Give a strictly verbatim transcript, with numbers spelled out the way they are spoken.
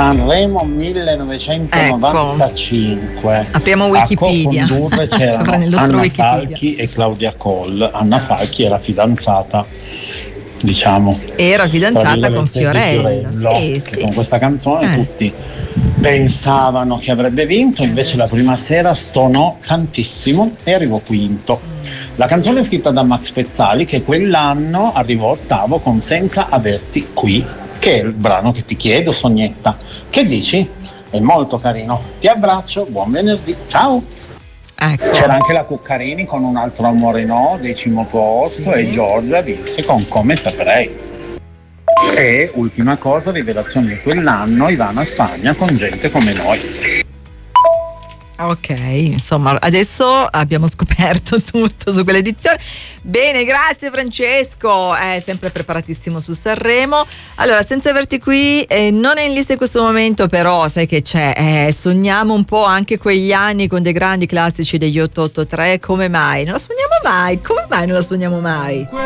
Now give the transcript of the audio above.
Sanremo millenovecentonovantacinque. Ecco. Apriamo Wikipedia. A co-condurre c'erano Anna Wikipedia. Falchi e Claudia Coll. Anna Falchi era fidanzata, diciamo, era fidanzata con Fiorello, Fiorello sì, che sì. con questa canzone Eh. tutti pensavano che avrebbe vinto, invece la prima sera stonò tantissimo e arrivò quinto. La canzone è scritta da Max Pezzali, che quell'anno arrivò ottavo con Senza averti qui, che è il brano che ti chiedo, Sognetta. Che dici? È molto carino. Ti abbraccio, buon venerdì, ciao! Ecco. C'era anche la Cuccarini con Un altro amore no, decimo posto, Sì. e Giorgia vinse con Come saprei. E ultima cosa, rivelazione di quell'anno, Ivana Spagna con Gente come noi. Ok, insomma, adesso abbiamo scoperto tutto su quell'edizione. Bene, grazie Francesco, è sempre preparatissimo su Sanremo. Allora, Senza averti qui, eh, non è in lista in questo momento, però sai che c'è, eh, sogniamo un po' anche quegli anni con dei grandi classici degli otto otto tre. Come mai? Non la suoniamo mai? Come mai non la suoniamo mai?